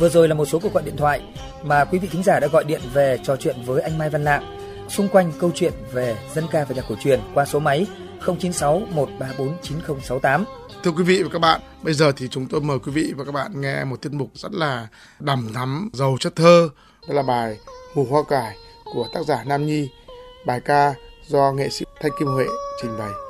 Vừa rồi là một số cuộc gọi điện thoại mà quý vị thính giả đã gọi điện về trò chuyện với anh Mai Văn Lạng xung quanh câu chuyện về dân ca và nhạc cổ truyền qua số máy 096 134 9068. Thưa quý vị và các bạn, bây giờ thì chúng tôi mời quý vị và các bạn nghe một tiết mục rất là đằm thắm, giàu chất thơ. Đó là bài Mùa Hoa Cải của tác giả Nam Nhi, bài ca do nghệ sĩ Thanh Kim Huệ trình bày.